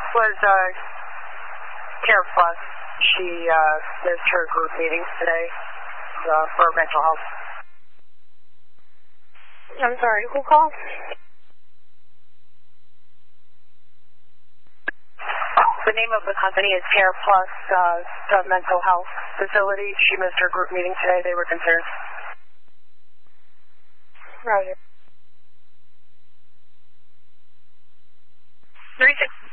was Care Plus. She missed her group meetings today for mental health. I'm sorry, who called? The name of the company is Care Plus, the mental health facility. She missed her group meeting today. They were concerned. Roger. 36.